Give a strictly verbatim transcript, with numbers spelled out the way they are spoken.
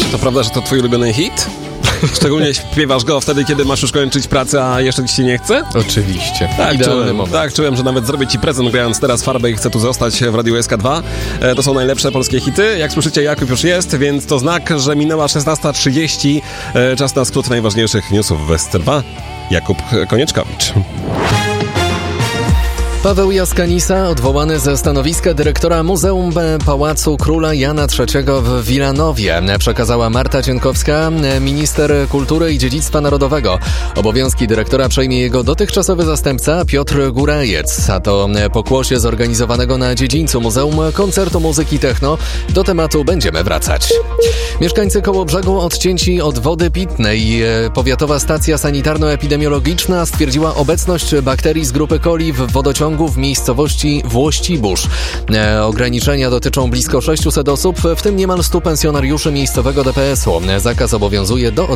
To prawda, że to twój ulubiony hit? Szczególnie śpiewasz go wtedy, kiedy masz już kończyć pracę, a jeszcze ci się nie chce? Oczywiście. Tak, Idealny czułem, moment. tak, czułem, że nawet zrobię ci prezent, grając teraz Farbę i chcę tu zostać w Radiu S K dwa. E, to są najlepsze polskie hity. Jak słyszycie, Jakub już jest, więc to znak, że minęła szesnasta trzydzieści. E, czas na skrót najważniejszych newsów w S C dwa. Jakub Konieczkowicz. Paweł Jaskanisa, odwołany ze stanowiska dyrektora Muzeum Pałacu Króla Jana trzeciego w Wilanowie, przekazała Marta Cienkowska, minister kultury i dziedzictwa narodowego. Obowiązki dyrektora przejmie jego dotychczasowy zastępca Piotr Górajec, a to pokłosie zorganizowanego na dziedzińcu Muzeum koncertu muzyki techno. Do tematu będziemy wracać. Mieszkańcy Kołobrzegu odcięci od wody pitnej. Powiatowa stacja sanitarno-epidemiologiczna stwierdziła obecność bakterii z grupy coli w wodociągu w miejscowości Włościbórz. E, ograniczenia dotyczą blisko sześciuset osób, w tym niemal stu pensjonariuszy miejscowego D P S u. Zakaz obowiązuje do